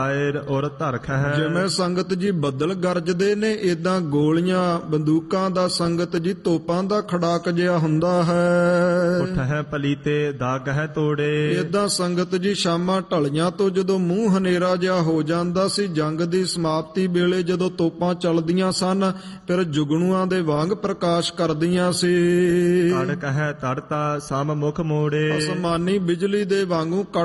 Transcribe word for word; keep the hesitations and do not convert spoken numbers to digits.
ਔਰ ਧਰਖ ਹੈ। ਜਿਵੇਂ ਸੰਗਤ ਜੀ ਬੱਦਲ ਗਰਜਦੇ ਨੇ, ਏਦਾਂ ਗੋਲੀਆਂ ਬੰਦੂਕਾਂ ਦਾ ਸੰਗਤ ਜੀ ਤੋਪਾਂ ਦਾ ਖੜਾਕ ਜਿਹਾ ਹੁੰਦਾ ਹੈ। ਉਠ ਹੈ ਪਲੀਤੇ ਦਾਗ ਹੈ ਤੋੜੇ। ਏਦਾਂ ਸੰਗਤ ਜੀ ਸ਼ਾਮਾਂ ਢਲੀਆਂ ਤੋਂ ਜਦੋਂ ਮੂੰਹ ਹਨੇਰਾ ਜਿਹਾ ਹੋ ਜਾਂਦਾ ਸੀ, ਜੰਗ ਦੀ ਸਮਾਪਤੀ ਵੇਲੇ ਜਦੋਂ ਤੋਪਾਂ ਚੱਲਦੀਆਂ ਸਨ, ਫਿਰ ਜੁਗਨੂਆਂ ਦੇ ਵਾਂਗ ਪ੍ਰਕਾਸ਼ ਕਰਦੀਆਂ ਸੀ। ਕੜਕ ਹੈ ਤੜਤਾ ਸਮ ਮੁਖ ਮੋੜੇ। ਅਸਮਾਨੀ ਬਿਜਲੀ ਦੇ ਵਾਂਗੂ